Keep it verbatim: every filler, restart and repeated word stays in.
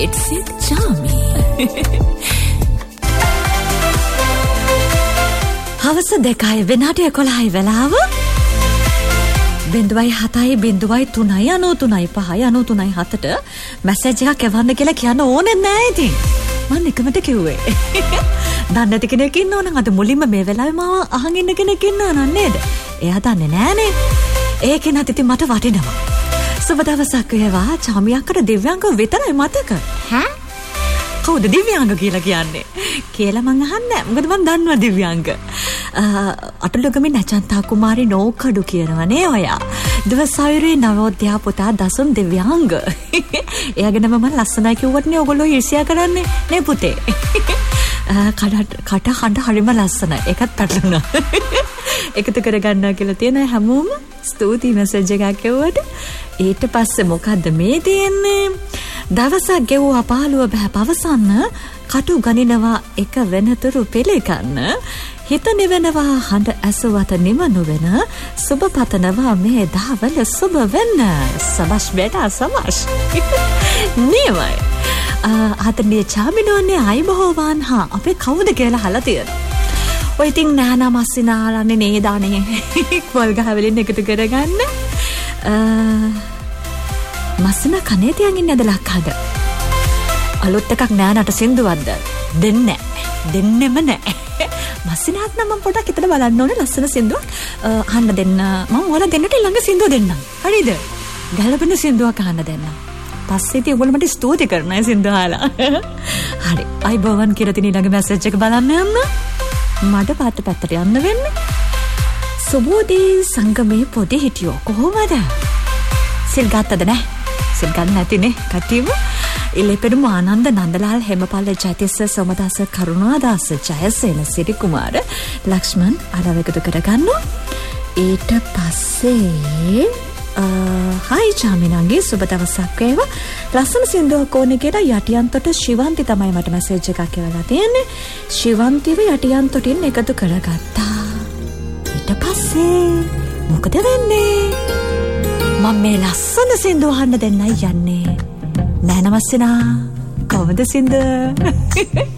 It's with Chami. හවස දෙකයි වෙනාට එකොළහයි වෙලාව. බිඳුවයි හතයි බිඳුවයි තුනයි අනූ තුනයි පහයි අනූ තුනයි හතට මැසේජ් එකක් එවන්න කියලා කියන්න ඕනේ නැහැ ඉතින්. මම නිකමට කිව්වේ. දන්නේ නැති කෙනෙක් ඉන්නව නම් අද මුලින්ම මේ වෙලාවේ මාව අහන් ඉන්න කෙනෙක් ඉන්නව නේද? එයා දන්නේ නැහනේ. ඒකේ නැති ඉතින් මට වටිනවා. සුබ දවසක් වේවා. චාමි අක්කට දිව්‍යාංග විතරයි මතක. ඈ? කවුද දිව්‍යාංග කියලා කියන්නේ? කියලා මං අහන්නේ. මොකද මං දන්නවා දිව්‍යාංග. අටලොගමේ නැචන්තා කුමාරි නෝකඩු කියනවනේ ඔයා. දවසයිරේ නවෝදයා පුතා දසුන් දිව්‍යාංග. එයාගෙන මම ලස්සනයි කිව්වට නේ ඔයගොල්ලෝ ඊර්ෂ්‍යා කරන්නේ නේ පුතේ. කඩ කට හඬ හරිම ලස්සනයි. ඒකත් පැටලුණා. එකතු කරගන්නවා කියලා තියෙන හැමෝම ස්තුතියි මැසේජ් එකක් එවුවට. ඊට පස්සේ මොකද්ද මේ තියෙන්නේ? දවසක් ගෙවුවා පාළුව බෑ පවසන්න, කටු ගනිනවා එක වෙනතුරු පිළිගන්න, හිත නිවෙනවා හඬ ඇසුවත නිම නොවෙන, සුබ පතනවා මේ දහවල සුබ වෙන්න. සබස් බේටා සබස්. නියමයි. ආතනිය චාමිනෝනේ අයිබෝවන් හා අපේ කවුද කියලා අහලා තියෙනවා. ඔය ඉතින් නෑනා මස්සිනාලන්නේ නේදානේ. පොල් ගහ වලින් එකතු කරගන්න. මස්සිනා කනේ තියන් ඉන්නද ලක්කාද? අලුත් එකක් නෑනට සින්දුවක්ද? දෙන්නේ නෑ. දෙන්නෙම නෑ. මස්සිනාත් නම් මම පොඩක් හිතලා බලන්න ඕනේ ලස්සන සින්දුවක්. අහන්න දෙන්න. මම ඔයාලා දෙන්නට ළඟ සින්දුව දෙන්නම්. හරිද? ගැළපෙන සින්දුවක් අහන්න දෙන්නම්. පස්සේ ඉතින් ඔයගොල්ලෝ මට ස්තුති කරනවා සින්දුව අහලා. හරි. අයිබෝවන් කියලා තියෙන ඊළඟ මැසේජ් එක බලන්න යන්න. මඩ පාට පැත්තට යන්න වෙන්නේ. සුබෝදී සංගමේ පොඩි හිටියෝ කොහොමද? සිල් ගත්තද නැහැ? සිල් ගන්න නැතිනේ කටියම. ඉලෙපෙඩම ආනන්ද නන්දලාල් හෙමපල්ල ජයතිස්ස සෝමදාස කරුණාදාස ජයසේන සිරි කුමාර ලක්ෂ්මන් අරව එකතු කරගන්නවා. ඊට පස්සේ හයි චාමිනන්ගේ සුබ දවසක් වේවා. ලස්සන සින්දුවක් ඕනේ කියලා යටියන්තොට ශිවන්ති තමයි මට මැසේජ් එකක් එවලා තියෙන්නේ. ශිවන්තිව යටියන්තොටින් එකතු කරගත්තා. ඊට පස්සේ මොකද වෙන්නේ? මම මේ ලස්සන සින්දුව අහන්න දෙන්නයි යන්නේ. නෑ නමස්සනා. කොහොමද සින්දුව?